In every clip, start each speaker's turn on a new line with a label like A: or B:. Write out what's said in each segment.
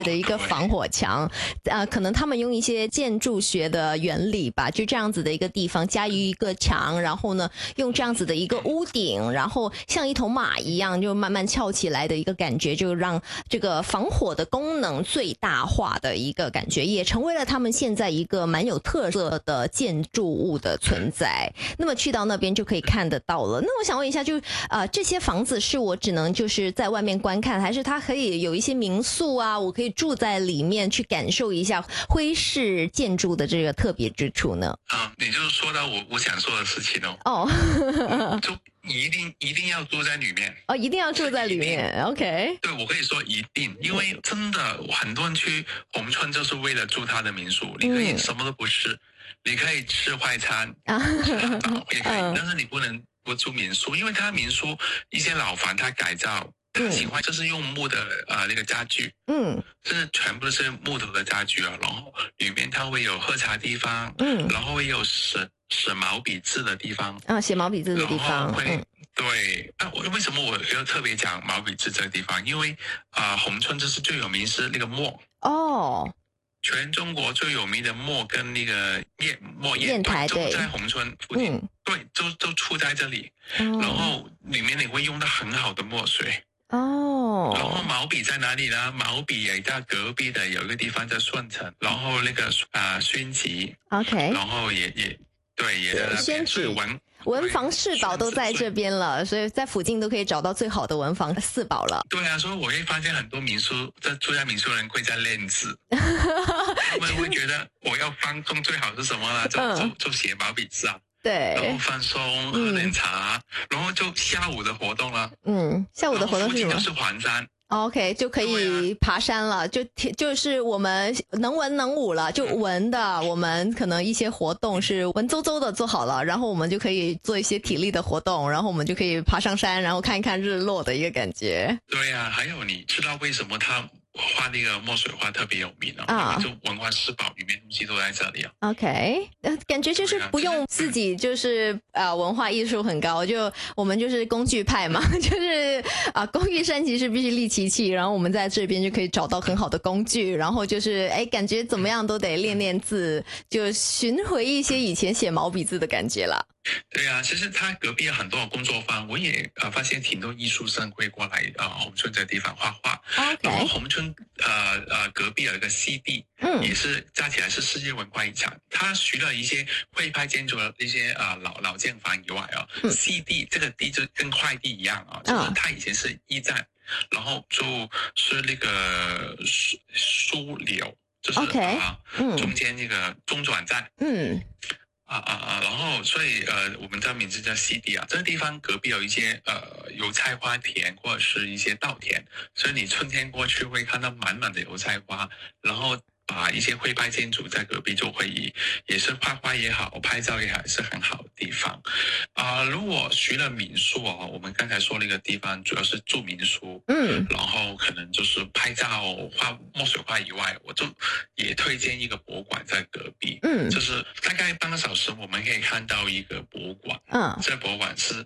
A: 的一个防火墙，可能他们用一些建筑学的原理吧，就这样子的一个地方加一个墙，然后呢用这样子的一个屋顶，然后像一头马一样就慢慢翘起来的一个感觉，就让这个防火的功能最大化的一个感觉，也成为了他们现在一个蛮有特色的建筑物的存在。那么去到那边就可以看得到了。那我想问一下，就这些房子是我只能就是在外面观看，还是它可以有一些民宿啊，我可以住在里面去感受一下徽式建筑的这个特别之处呢？
B: 你就说到我想说的事情就一定要住在里面
A: 一定要住在里面 OK。
B: 对，我可以说一定，因为真的很多人去红村就是为了住他的民宿，你可以什么都不吃，你可以吃快餐吃汉堡也可以，但是你不能不住民宿，因为他民宿一些老房他改造，他喜欢就是用木的那个家具，就是全部都是木头的家具啊，然后里面它会有喝茶地方，然后会有写毛笔字的地方
A: 写毛笔字的地方，
B: 对我为什么我要特别讲毛笔字这个地方？因为红村就是最有名是那个墨全中国最有名的墨跟那个砚台都在红村附近，对，都出在这里，然后里面你会用到很好的墨水。然后毛笔在哪里呢？毛笔也在隔壁的有一个地方在顺城，然后那个宣集
A: OK，
B: 然后也对，也在那边，所以
A: 文房四宝都在这边了，所以在附近都可以找到最好的文房四宝了。
B: 对啊，所以我会发现很多住在民宿的人会在练字他们会觉得我要放松最好是什么呢？就写毛笔字啊，
A: 对，
B: 然后放松喝点茶，然后就下午的活动了。
A: 下午的活动是什么？
B: 附近就是环山。
A: OK， 就可以爬山了，就是我们能文能武了，就文的我们可能一些活动是文绉绉的做好了，然后我们就可以做一些体力的活动，然后我们就可以爬上山，然后看一看日落的一个感觉。
B: 对啊，还有你知道为什么他画那个墨水画特别有名就文化四宝里面东西都在这里
A: OK， 感觉就是不用自己就是文化艺术很高，就我们就是工具派嘛，就是工欲善其事必须利其器，然后我们在这边就可以找到很好的工具，然后就是感觉怎么样都得练练字，就寻回一些以前写毛笔字的感觉了。
B: 对啊，其实他隔壁有很多的工作坊，我也发现挺多艺术生会过来红村这个地方画画。然后红村隔壁有一个西地，也是加起来是世界文化遗产。它除了一些徽派建筑的一些老建房以外西地这个地就跟快递一样就是它以前是驿站，然后就是那个枢纽，就是中间那个中转站。然后所以我们的名字叫西地这个地方隔壁有一些油菜花田或者是一些稻田，所以你春天过去会看到满满的油菜花，然后一些徽派建筑在隔壁就会也是画画也好拍照也好是很好的地方如果除了民宿我们刚才说那个地方主要是住民宿然后可能就是拍照画墨水画以外，我就也推荐一个博物馆在隔壁就是大概半个小时我们可以看到一个博物馆这个博物馆是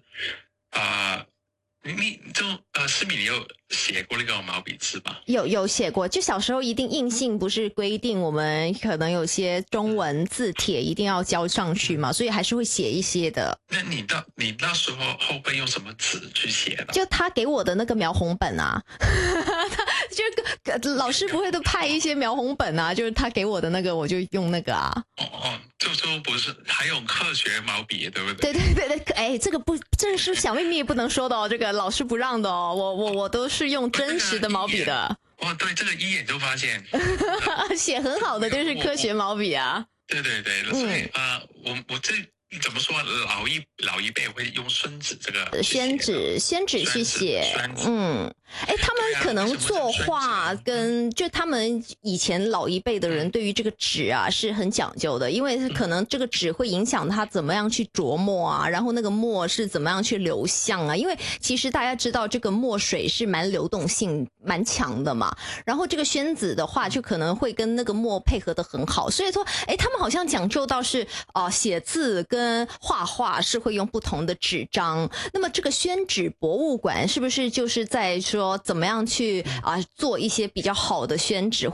B: 你就诗敏，你有写过那个毛笔字吗？
A: 有写过，就小时候一定硬性不是规定我们可能有些中文字帖一定要交上去嘛，所以还是会写一些的。
B: 那你那时候后背用什么纸去写的？
A: 就他给我的那个描红本就老师不会都派一些描红本就是他给我的那个我就用那个
B: 就不是还有科学毛笔对不对？
A: 对，这是小秘密不能说的这个老师不让的我都是用真实的毛笔的。
B: 对，这个一眼就发现
A: 写很好的就是科学毛笔
B: 对，所以我这怎么说，老一辈会用宣纸这个
A: 宣纸去写他们可能作画跟就他们以前老一辈的人对于这个纸是很讲究的，因为可能这个纸会影响他怎么样去琢磨然后那个墨是怎么样去流向因为其实大家知道这个墨水是蛮流动性蛮强的嘛，然后这个宣纸的话就可能会跟那个墨配合得很好，所以说他们好像讲究到是写字跟画画是会用不同的纸张。那么这个宣纸博物馆是不是就是在说怎么样去做一些比较好的宣纸，